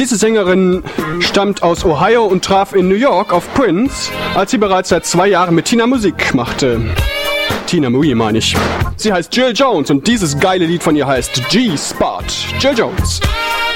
Diese Sängerin stammt aus Ohio und traf in New York auf Prince, als sie bereits seit 2 Jahren mit Tina Musik machte. Tina Marie meine ich. Sie heißt Jill Jones und dieses geile Lied von ihr heißt G-Spot. Jill Jones.